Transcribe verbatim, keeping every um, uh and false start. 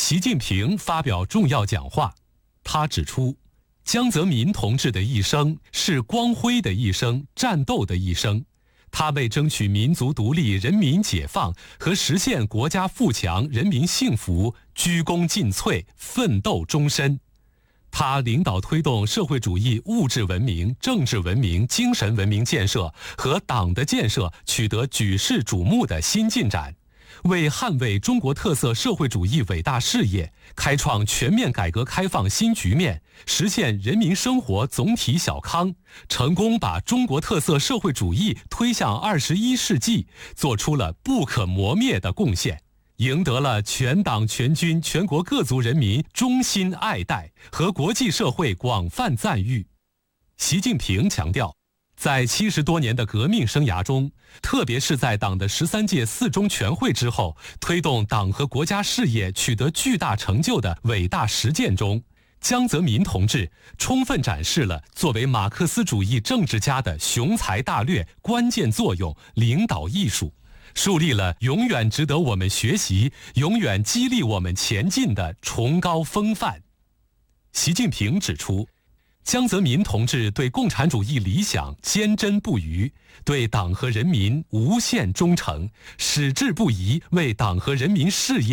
习近平发表重要讲话，他指出，江泽民同志的一生是光辉的一生，战斗的一生。他为争取民族独立、人民解放和实现国家富强、人民幸福，鞠躬尽瘁，奋斗终身。他领导推动社会主义物质文明、政治文明、精神文明建设和党的建设取得举世瞩目的新进展，为捍卫中国特色社会主义伟大事业，开创全面改革开放新局面，实现人民生活总体小康，成功把中国特色社会主义推向二十一世纪，做出了不可磨灭的贡献，赢得了全党全军全国各族人民衷心爱戴和国际社会广泛赞誉。习近平强调，在七十多年的革命生涯中，特别是在党的十三届四中全会之后，推动党和国家事业取得巨大成就的伟大实践中，江泽民同志充分展示了作为马克思主义政治家的雄才大略、关键作用、领导艺术，树立了永远值得我们学习、永远激励我们前进的崇高风范。习近平指出，江泽民同志对共产主义理想坚贞不渝，对党和人民无限忠诚，矢志不移为党和人民事业